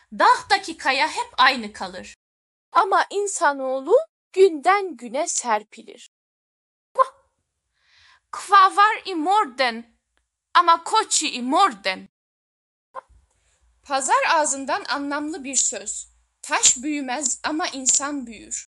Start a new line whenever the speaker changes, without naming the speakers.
Dağdaki kaya hep aynı kalır.
Ama insanoğlu günden güne serpilir.
Kva var i morden ama koçi i morden. Pazar ağzından anlamlı bir söz. Taş büyümez ama insan büyür.